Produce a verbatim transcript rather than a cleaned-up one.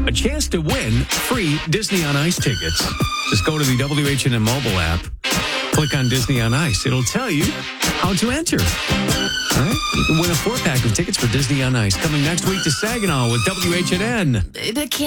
a chance to win free Disney on Ice tickets. Just go to the W H N N mobile app, click on Disney on Ice. It'll tell you how to enter. All right? You can win a four-pack of tickets for Disney on Ice. Coming next week to Saginaw with W H N N. The